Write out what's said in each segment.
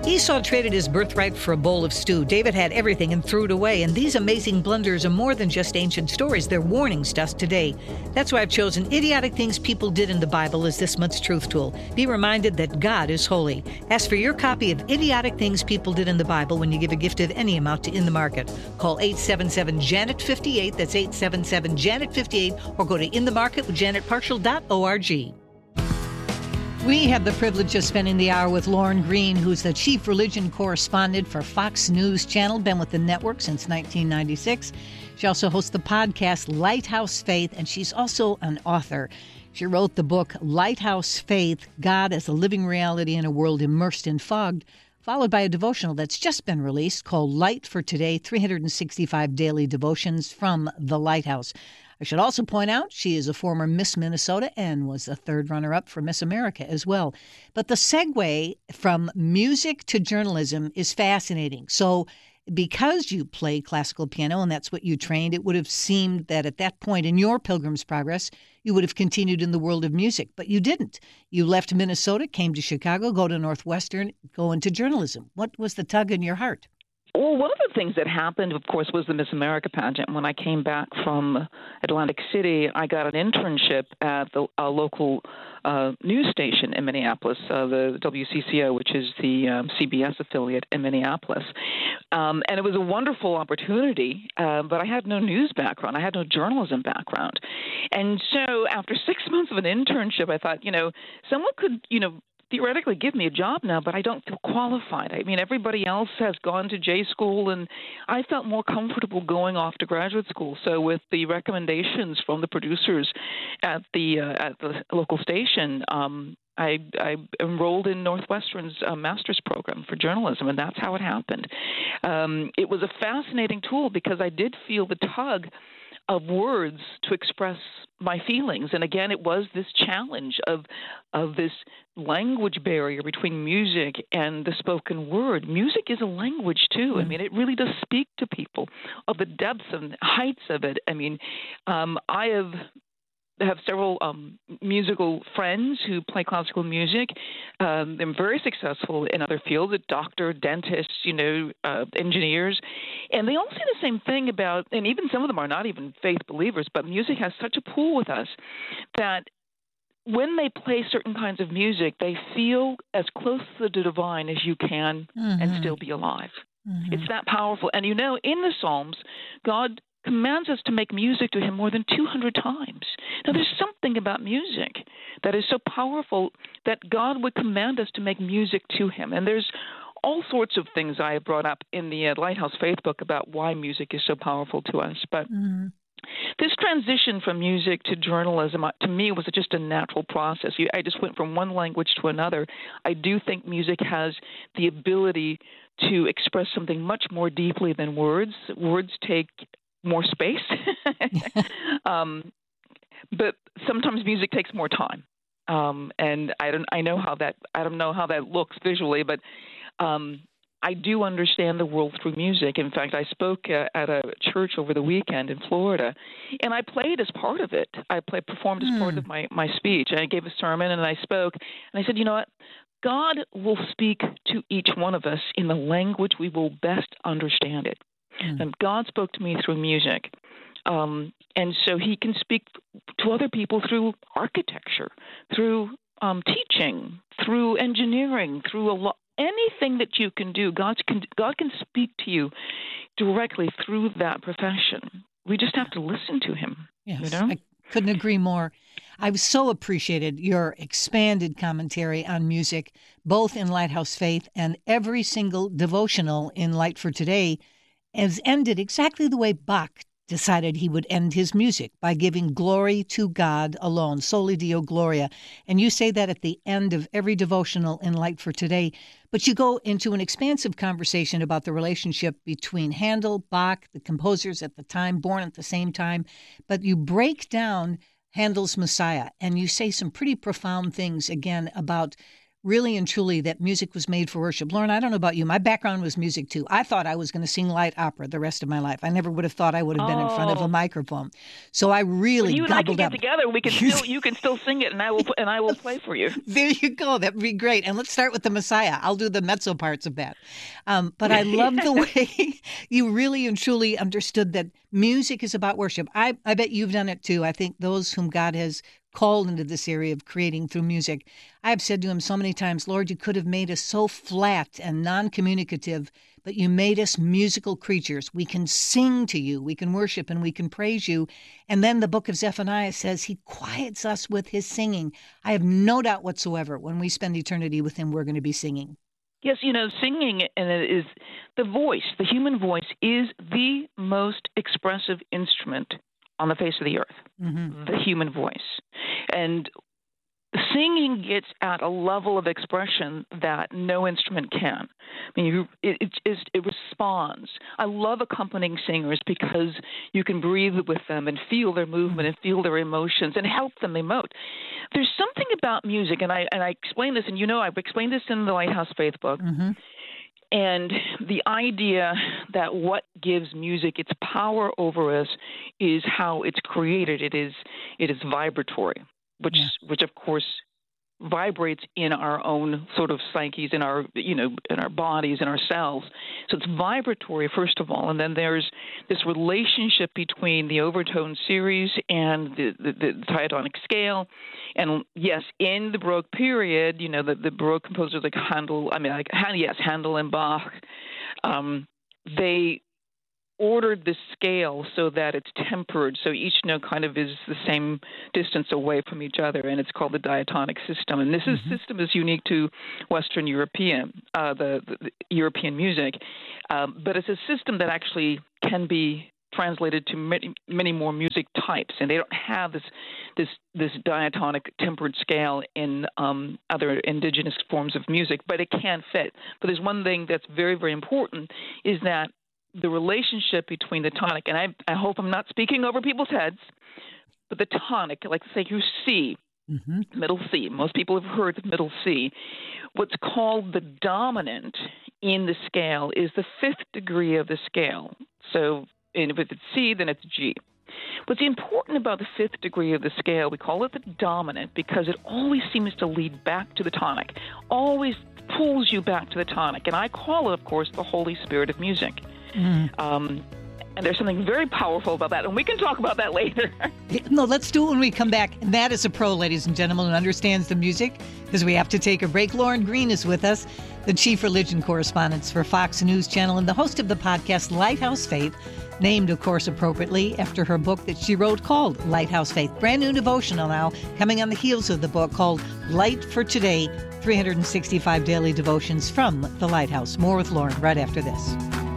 Esau traded his birthright for a bowl of stew. David had everything and threw it away. And these amazing blunders are more than just ancient stories. They're warnings to us today. That's why I've chosen Idiotic Things People Did in the Bible as this month's truth tool. Be reminded that God is holy. Ask for your copy of Idiotic Things People Did in the Bible when you give a gift of any amount to In the Market. Call 877-JANET-58. That's 877-JANET-58. Or go to inthemarketwithjanetparshall.org. We have the privilege of spending the hour with Lauren Green, who's the chief religion correspondent for Fox News Channel, been with the network since 1996. She also hosts the podcast Lighthouse Faith, and she's also an author. She wrote the book Lighthouse Faith, God as a Living Reality in a World Immersed in Fog, followed by a devotional that's just been released called Light for Today, 365 Daily Devotions from the Lighthouse. I should also point out she is a former Miss Minnesota and was a third runner-up for Miss America as well. But the segue from music to journalism is fascinating. So because you play classical piano and that's what you trained, it would have seemed that at that point in your pilgrim's progress, you would have continued in the world of music. But you didn't. You left Minnesota, came to Chicago, go to Northwestern, go into journalism. What was the tug in your heart? Well, one of the things that happened, of course, was the Miss America pageant. When I came back from Atlantic City, I got an internship at the local news station in Minneapolis, the WCCO, which is the CBS affiliate in Minneapolis. And it was a wonderful opportunity, but I had no news background. I had no journalism background. And so after 6 months of an internship, I thought, someone could, theoretically give me a job now, but I don't feel qualified. I mean, everybody else has gone to J school, and I felt more comfortable going off to graduate school. So with the recommendations from the producers at the local station, I enrolled in Northwestern's master's program for journalism, and that's how it happened. It was a fascinating tool because I did feel the tug of words to express my feelings. And again, it was this challenge of this language barrier between music and the spoken word. Music is a language, too. I mean, it really does speak to people of the depths and heights of it. I mean, I have several musical friends who play classical music. They're very successful in other fields, doctor, dentists, engineers. And they all say the same thing about, and even some of them are not even faith believers, but music has such a pull with us that when they play certain kinds of music, they feel as close to the divine as you can and still be alive. It's that powerful. And in the Psalms, God commands us to make music to him more than 200 times. Now, there's something about music that is so powerful that God would command us to make music to him. And there's all sorts of things I have brought up in the Lighthouse Faith book about why music is so powerful to us. But this transition from music to journalism, to me, was just a natural process. I just went from one language to another. I do think music has the ability to express something much more deeply than words. Words take more space, but sometimes music takes more time. And I don't know how that looks visually, but I do understand the world through music. In fact, I spoke at a church over the weekend in Florida, and I played as part of it. I performed as part of my speech. I gave a sermon, and I spoke, and I said, you know what? God will speak to each one of us in the language we will best understand it. And God spoke to me through music. And so he can speak to other people through architecture, through teaching, through engineering, through anything that you can do. God can speak to you directly through that profession. We just have to listen to him. Yes, I couldn't agree more. I've so appreciated your expanded commentary on music, both in Lighthouse Faith and every single devotional in Light for Today has ended exactly the way Bach decided he would end his music, by giving glory to God alone, soli Deo Gloria. And you say that at the end of every devotional in Light for Today, but you go into an expansive conversation about the relationship between Handel, Bach, the composers at the time, born at the same time, but you break down Handel's Messiah, and you say some pretty profound things, again, about really and truly that music was made for worship. Lauren, I don't know about you. My background was music too. I thought I was going to sing light opera the rest of my life. I never would have thought I would have been in front of a microphone. So I really you and I can gobbled get up. Together, we can still you can still sing it, and I will play for you. There you go. That would be great. And let's start with the Messiah. I'll do the mezzo parts of that. But I love the way you really and truly understood that music is about worship. I bet you've done it too. I think those whom God has called into this area of creating through music, I have said to him so many times, Lord, you could have made us so flat and non-communicative, but you made us musical creatures. We can sing to you, we can worship, and we can praise you. And then the book of Zephaniah says he quiets us with his singing. I have no doubt whatsoever when we spend eternity with him, we're going to be singing. Yes, singing, and it is the voice, the human voice is the most expressive instrument on the face of the earth, the human voice. And singing gets at a level of expression that no instrument can. I mean, it responds. I love accompanying singers because you can breathe with them and feel their movement and feel their emotions and help them emote. There's something about music, and I explain this, and I've explained this in the Lighthouse Faith book, and the idea that what gives music its power over us is how it's created. It is vibratory, which of course vibrates in our own sort of psyches, in our in our bodies, in our cells. So it's vibratory first of all, and then there's this relationship between the overtone series and the diatonic scale. And yes, in the Baroque period, the Baroque composers like Handel and Bach, they ordered the scale so that it's tempered, so each note kind of is the same distance away from each other, and it's called the diatonic system. And this system is unique to Western European, the European music, but it's a system that actually can be translated to many more music types, and they don't have this diatonic tempered scale in other indigenous forms of music, but it can fit. But there's one thing that's very, very important is that the relationship between the tonic, and I hope I'm not speaking over people's heads, but the tonic, like say you C, middle C. Most people have heard of middle C. What's called the dominant in the scale is the fifth degree of the scale. So if it's C, then it's G. What's important about the fifth degree of the scale, we call it the dominant because it always seems to lead back to the tonic, always pulls you back to the tonic. And I call it, of course, the Holy Spirit of music. And there's something very powerful about that, and we can talk about that later. No, let's do it when we come back. And that is a pro, ladies and gentlemen, who understands the music, because we have to take a break. Lauren Green is with us, the chief religion correspondent for Fox News Channel and the host of the podcast Lighthouse Faith, named, of course, appropriately after her book that she wrote called Lighthouse Faith. Brand new devotional now, coming on the heels of the book called Light for Today, 365 daily devotions from the Lighthouse. More with Lauren right after this.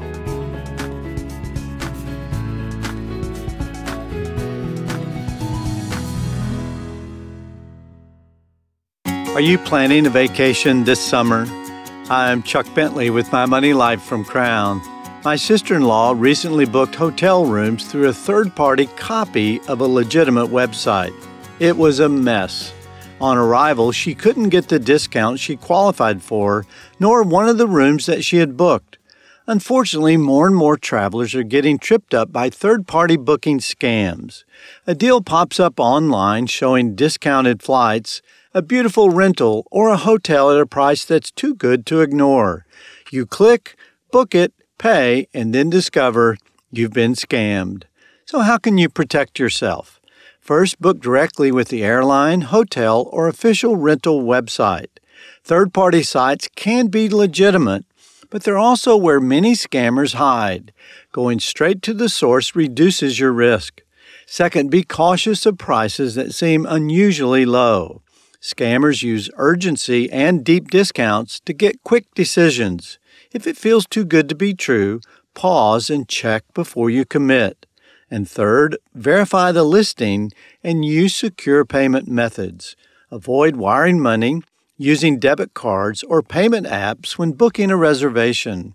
Are you planning a vacation this summer? I'm Chuck Bentley with My Money Life from Crown. My sister-in-law recently booked hotel rooms through a third-party copy of a legitimate website. It was a mess. On arrival, she couldn't get the discount she qualified for, nor one of the rooms that she had booked. Unfortunately, more and more travelers are getting tripped up by third-party booking scams. A deal pops up online showing discounted flights, a beautiful rental, or a hotel at a price that's too good to ignore. You click, book it, pay, and then discover you've been scammed. So how can you protect yourself? First, book directly with the airline, hotel, or official rental website. Third-party sites can be legitimate, but they're also where many scammers hide. Going straight to the source reduces your risk. Second, be cautious of prices that seem unusually low. Scammers use urgency and deep discounts to get quick decisions. If it feels too good to be true, pause and check before you commit. And third, verify the listing and use secure payment methods. Avoid wiring money, using debit cards, or payment apps when booking a reservation.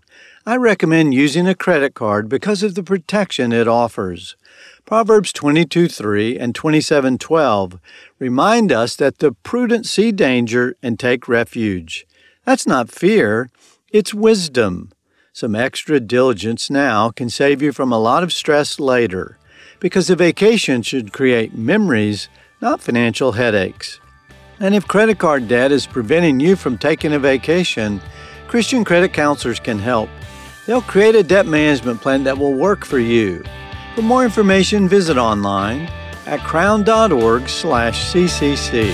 I recommend using a credit card because of the protection it offers. Proverbs 22:3 and 27:12 remind us that the prudent see danger and take refuge. That's not fear, it's wisdom. Some extra diligence now can save you from a lot of stress later, because a vacation should create memories, not financial headaches. And if credit card debt is preventing you from taking a vacation, Christian credit counselors can help. They'll create a debt management plan that will work for you. For more information, visit online at crown.org/CCC.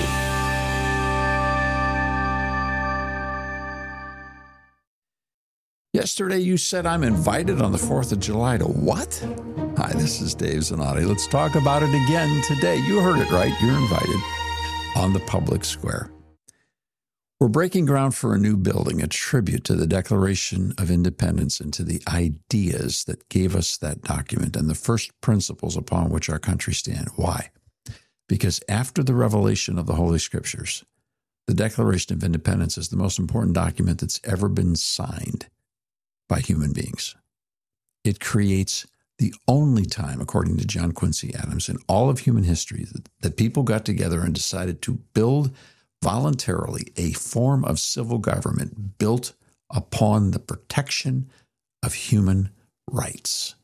Yesterday you said I'm invited on the 4th of July to what? Hi, this is Dave Zanotti. Let's talk about it again today. You heard it right. You're invited on the public square. We're breaking ground for a new building, a tribute to the Declaration of Independence and to the ideas that gave us that document and the first principles upon which our country stands. Why? Because after the revelation of the Holy Scriptures, the Declaration of Independence is the most important document that's ever been signed by human beings. It creates the only time, according to John Quincy Adams, in all of human history that people got together and decided to build voluntarily a form of civil government built upon the protection of human rights.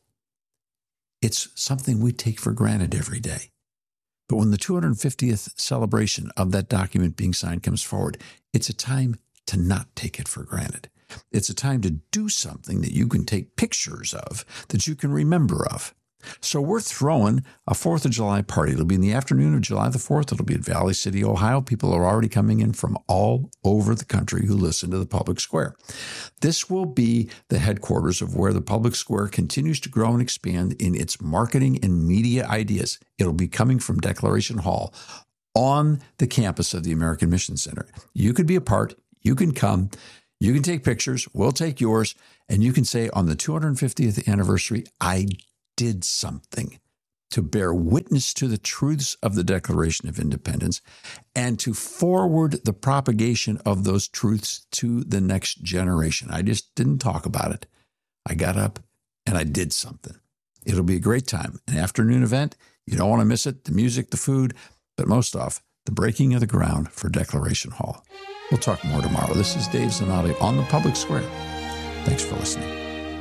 It's something we take for granted every day. But when the 250th celebration of that document being signed comes forward, it's a time to not take it for granted. It's a time to do something that you can take pictures of, that you can remember of. So we're throwing a 4th of July party. It'll be in the afternoon of July the 4th. It'll be at Valley City, Ohio. People are already coming in from all over the country who listen to the public square. This will be the headquarters of where the public square continues to grow and expand in its marketing and media ideas. It'll be coming from Declaration Hall on the campus of the American Mission Center. You could be a part. You can come. You can take pictures. We'll take yours. And you can say on the 250th anniversary, I did something to bear witness to the truths of the Declaration of Independence and to forward the propagation of those truths to the next generation. I just didn't talk about it. I got up and I did something. It'll be a great time, an afternoon event. You don't want to miss it. The music, the food, but most off, the breaking of the ground for Declaration Hall. We'll talk more tomorrow. This is Dave Zanotti on the Public Square. Thanks for listening.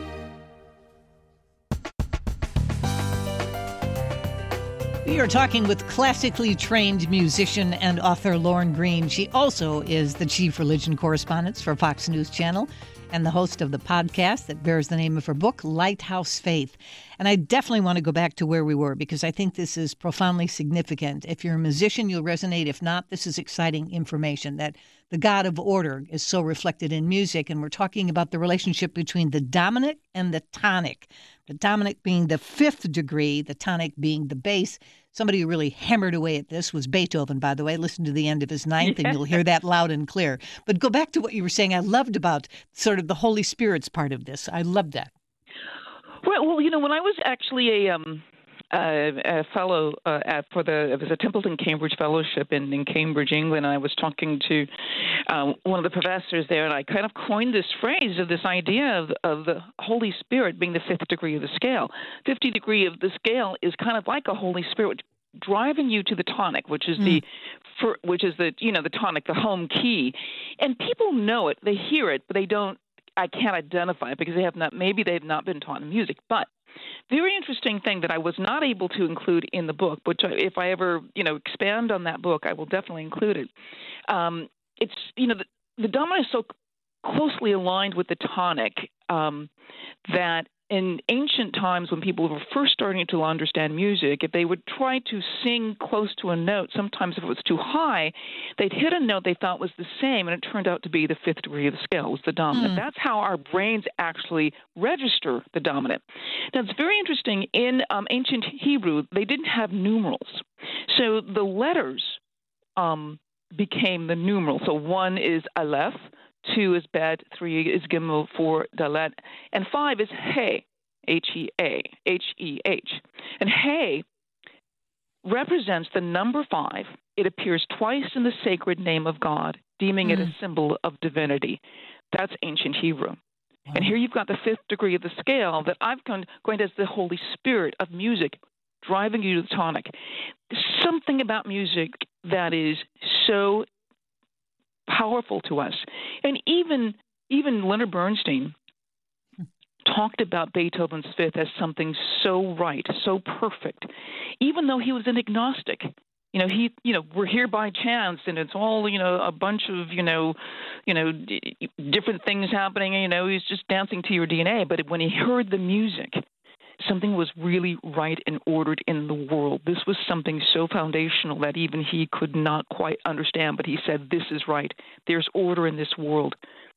We are talking with classically trained musician and author Lorne Greene. She also is the chief religion correspondent for Fox News Channel and the host of the podcast that bears the name of her book, Lighthouse Faith. And I definitely want to go back to where we were because I think this is profoundly significant. If you're a musician, you'll resonate. If not, this is exciting information that the God of order is so reflected in music. And we're talking about the relationship between the dominant and the tonic. The dominant being the fifth degree, the tonic being the bass. Somebody who really hammered away at this was Beethoven, by the way. Listen to the end of his ninth, and you'll hear that loud and clear. But go back to what you were saying. I loved about sort of the Holy Spirit's part of this. I loved that. Well, you know, when I was actually a fellow it was a Templeton Cambridge Fellowship in Cambridge, England, and I was talking to one of the professors there, and I kind of coined this phrase of this idea of the Holy Spirit being the fifth degree of the scale. 50 degree of the scale is kind of like a Holy Spirit driving you to the tonic, which is the tonic, the home key, and people know it, they hear it, but they don't. I can't identify it because they have not been taught in music, but. Very interesting thing that I was not able to include in the book, which if I ever, expand on that book, I will definitely include it. It's, the dominant is so closely aligned with the tonic that in ancient times when people were first starting to understand music, if they would try to sing close to a note, sometimes if it was too high, they'd hit a note they thought was the same, and it turned out to be the fifth degree of the scale. It was the dominant. That's how our brains actually register the dominant. Now, it's very interesting. In ancient Hebrew, they didn't have numerals. So the letters became the numeral. So 1 is Aleph, 2 is Bet, 3 is Gimel, 4 Dalet, and 5 is He, H-E-A, H-E-H. And He represents the number 5. It appears twice in the sacred name of God, deeming it a symbol of divinity. That's ancient Hebrew. Wow. And here you've got the fifth degree of the scale that I've coined as the Holy Spirit of music driving you to the tonic. There's something about music that is so powerful to us. And even Leonard Bernstein talked about Beethoven's Fifth as something so right, so perfect, even though he was an agnostic. We're here by chance, and it's all, a bunch of, different things happening. He's just dancing to your DNA. But when he heard the music, something was really right and ordered in the world. This was something so foundational that even he could not quite understand. But he said, "This is right. There's order in this world."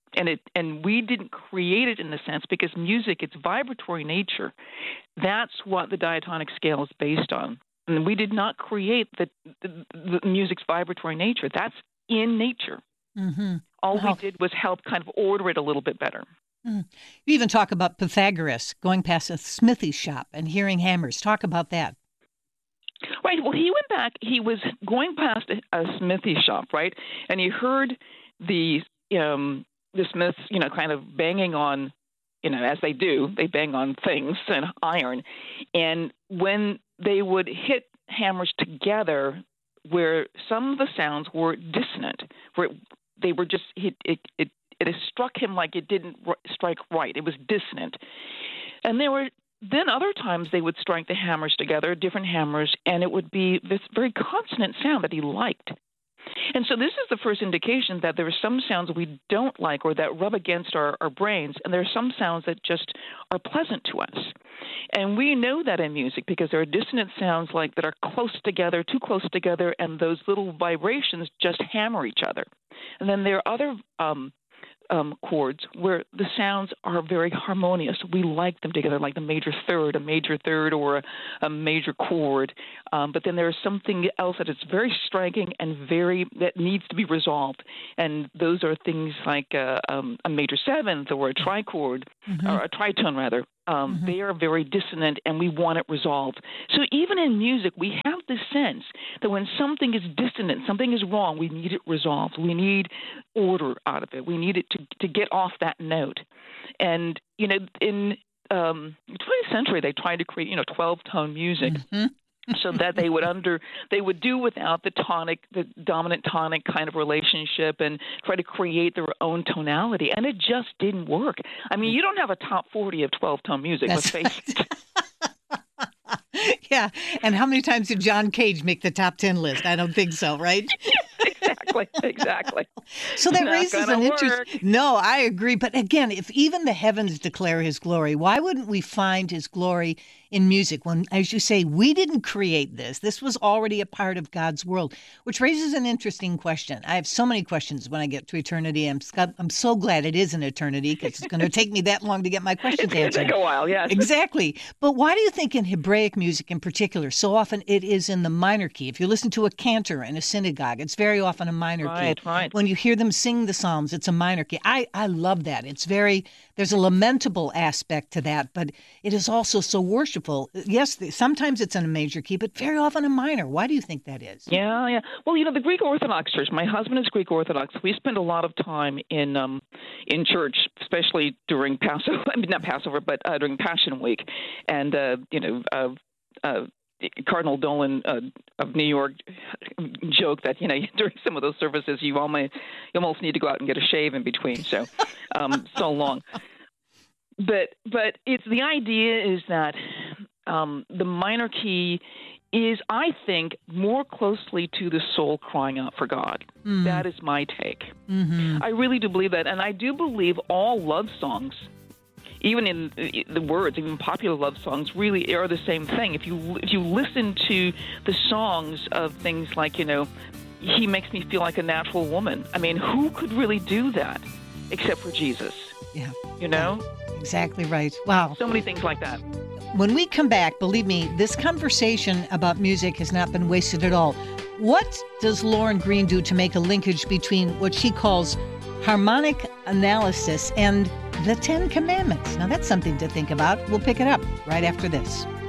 And we didn't create it in the sense, because music, its vibratory nature, that's what the diatonic scale is based on. And we did not create the music's vibratory nature. That's in nature. Mm-hmm. All we did was help kind of order it a little bit better. Mm. You even talk about Pythagoras going past a smithy shop and hearing hammers. Talk about that. Right. Well, he went back. He was going past a smithy shop, right? And he heard the smiths, kind of banging on, as they do, they bang on things and iron. And when they would hit hammers together, where some of the sounds were dissonant, where they were just, it struck him like it didn't strike right. It was dissonant. And there were then other times they would strike the hammers together, different hammers, and it would be this very consonant sound that he liked. And so this is the first indication that there are some sounds we don't like or that rub against our brains, and there are some sounds that just are pleasant to us. And we know that in music because there are dissonant sounds like that are close together, too close together, and those little vibrations just hammer each other. And then there are other chords where the sounds are very harmonious. We like them together, like a major third, or a major chord. But then there's something else that is very striking and that needs to be resolved. And those are things like a major seventh or a trichord, or a tritone rather. They are very dissonant, and we want it resolved. So even in music, we have this sense that when something is dissonant, something is wrong, we need it resolved. We need order out of it. We need it to get off that note. And, in the 20th century, they tried to create, 12-tone music. So that they would do without the dominant tonic kind of relationship and try to create their own tonality. And it just didn't work. I mean, you don't have a top 40 of 12-tone music, let's face it. Yeah. And how many times did John Cage make the top 10 list? I don't think so, right? Exactly. So that raises an interest. No, I agree. But again, if even the heavens declare his glory, why wouldn't we find his glory in music when, as you say, we didn't create this? This was already a part of God's world, which raises an interesting question. I have so many questions when I get to eternity. I'm so glad it is an eternity because it's going to take me that long to get my questions answered. It's going to take a while, yes. Exactly. But why do you think in Hebraic music in particular, so often it is in the minor key? If you listen to a cantor in a synagogue, it's very often a minor key. Right. When you hear them sing the Psalms, it's a minor key. I love that. There's a lamentable aspect to that, but it is also so worshipful. Yes, sometimes it's in a major key, but very often a minor. Why do you think that is? Yeah. Well, the Greek Orthodox Church, my husband is Greek Orthodox. We spend a lot of time in church, especially during Passover. I mean, not Passover, but during Passion Week. And, Cardinal Dolan of New York joked that, during some of those services, you almost need to go out and get a shave in between. So long. But it's the idea is that the minor key is, I think, more closely to the soul crying out for God. Mm. That is my take. Mm-hmm. I really do believe that. And I do believe all love songs, even in the words, even popular love songs, really are the same thing. If you listen to the songs of things like, he makes me feel like a natural woman. I mean, who could really do that except for Jesus? Yeah. Yeah, exactly right. Wow. So many things like that. When we come back, believe me, this conversation about music has not been wasted at all. What does Lauren Green do to make a linkage between what she calls harmonic analysis and the Ten Commandments? Now, that's something to think about. We'll pick it up right after this.